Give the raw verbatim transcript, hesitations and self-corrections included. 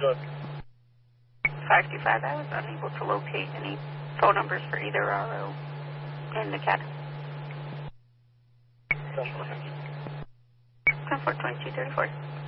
five two five, I was unable to locate any phone numbers for either R O and the cat. ten four twenty-two thirty-four.